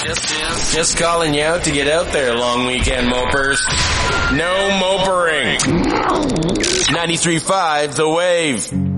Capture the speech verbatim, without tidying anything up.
Just calling you out to get out there, long weekend mopers. No mopering. ninety-three point five The Wave.